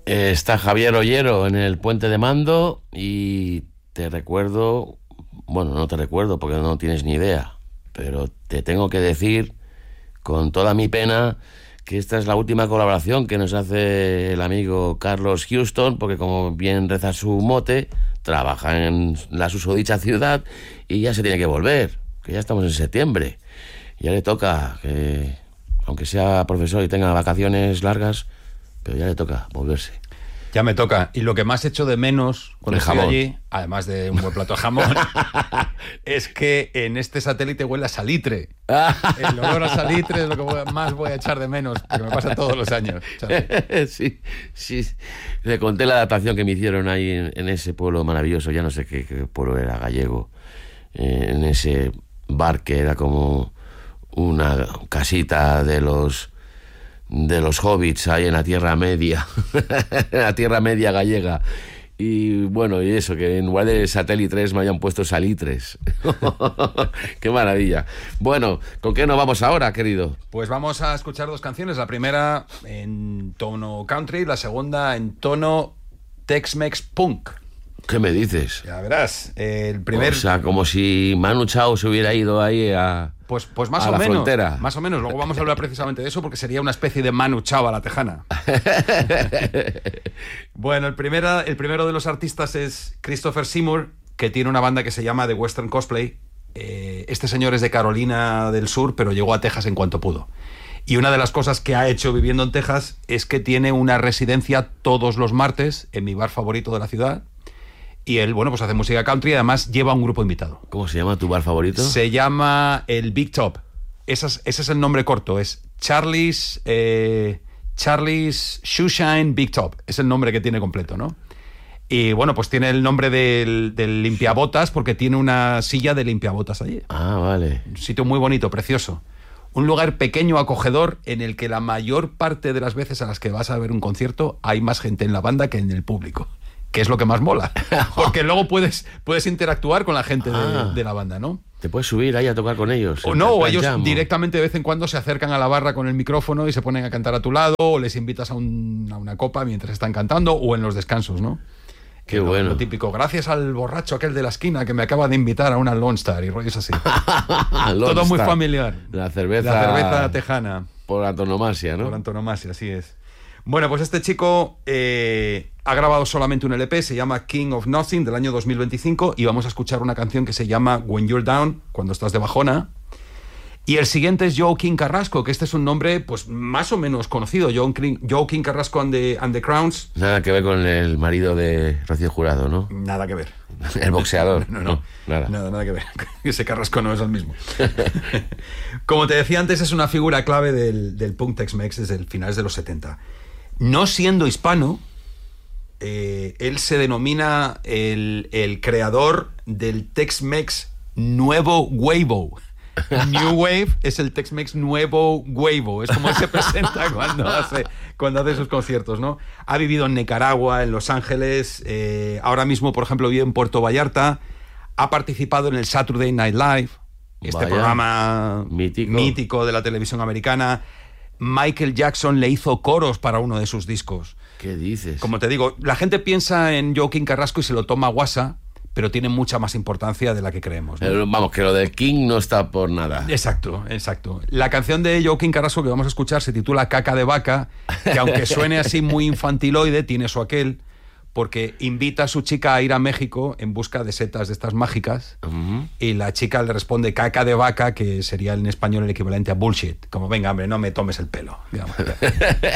Está Javier Ollero en el Puente de Mando y te recuerdo, bueno, no te recuerdo porque no tienes ni idea, pero te tengo que decir con toda mi pena que esta es la última colaboración que nos hace el amigo Carlos Houston, porque como bien reza su mote, trabaja en la susodicha ciudad y ya se tiene que volver, que ya estamos en septiembre. Ya le toca, que aunque sea profesor y tenga vacaciones largas, pero ya le toca volverse. Ya me toca. Y lo que más echo de menos cuando estoy jamón. allí, además de un buen plato de jamón, es que en este satélite huele a salitre. El olor a salitre es lo que más voy a echar de menos, porque me pasa todos los años. Sí, sí. Le conté la adaptación que me hicieron ahí en ese pueblo maravilloso, ya no sé qué pueblo era, gallego, en ese bar que era como una casita de los hobbits ahí en la Tierra Media, en la Tierra Media gallega. Y bueno, y eso, que en lugar de satélitres me hayan puesto salitres. ¡Qué maravilla! Bueno, ¿con qué nos vamos ahora, querido? Pues vamos a escuchar dos canciones. La primera en tono country, la segunda en tono Tex-Mex punk. ¿Qué me dices? Ya verás, el primer... O sea, como si Manu Chao se hubiera ido ahí a... Pues más a o la menos, frontera. más o menos. Luego vamos a hablar precisamente de eso porque sería una especie de Manu Chao a la tejana. Bueno, el primero de los artistas es Christopher Seymour, que tiene una banda que se llama The Western Cosplay. Este señor es de Carolina del Sur, pero llegó a Texas en cuanto pudo. Y una de las cosas que ha hecho viviendo en Texas es que tiene una residencia todos los martes en mi bar favorito de la ciudad. Y él, bueno, pues hace música country y además lleva un grupo invitado. ¿Cómo se llama tu bar favorito? Se llama el Big Top. Ese es el nombre corto. Es Charlie's Shoeshine Big Top. Es el nombre que tiene completo, ¿no? Y bueno, pues tiene el nombre del limpiabotas porque tiene una silla de limpiabotas allí. Ah, vale. Un sitio muy bonito, precioso. Un lugar pequeño, acogedor, en el que la mayor parte de las veces a las que vas a ver un concierto hay más gente en la banda que en el público. Que es lo que más mola. Porque luego puedes interactuar con la gente de la banda, ¿no? Te puedes subir ahí a tocar con ellos. O no, o ellos directamente de vez en cuando se acercan a la barra con el micrófono y se ponen a cantar a tu lado, o les invitas a una copa mientras están cantando, o en los descansos, ¿no? Qué bueno. Lo típico, gracias al borracho aquel de la esquina que me acaba de invitar a una Lone Star y rollos así. Todo muy familiar. La cerveza tejana. Por antonomasia, ¿no? Por antonomasia, así es. Bueno, pues este chico ha grabado solamente un LP, se llama King of Nothing, del año 2025, y vamos a escuchar una canción que se llama When You're Down, cuando estás de bajona. Y el siguiente es Joe King Carrasco, que este es un nombre pues más o menos conocido, Joe King Carrasco and the Crowns. Nada que ver con el marido de Rocío Jurado, ¿no? Nada que ver. El boxeador. No, nada. Nada que ver. Ese Carrasco no es el mismo. Como te decía antes, es una figura clave del punk Tex-Mex desde finales de los 70. No siendo hispano, él se denomina el creador del Tex-Mex nuevo Wave. New Wave es el Tex-Mex nuevo Wave. Es como él se presenta cuando hace sus conciertos, ¿no? Ha vivido en Nicaragua, en Los Ángeles, ahora mismo, por ejemplo, vive en Puerto Vallarta. Ha participado en el Saturday Night Live, programa mítico de la televisión americana. Michael Jackson le hizo coros para uno de sus discos. ¿Qué dices? Como te digo, la gente piensa en Joe King Carrasco y se lo toma a guasa, pero tiene mucha más importancia de la que creemos, ¿no? Vamos, que lo del King no está por nada. Exacto. La canción de Joe King Carrasco que vamos a escuchar se titula Caca de Vaca, que aunque suene así muy infantiloide, tiene su aquel, porque invita a su chica a ir a México en busca de setas de estas mágicas, y la chica le responde caca de vaca, que sería en español el equivalente a bullshit, como venga, hombre, no me tomes el pelo, digamos.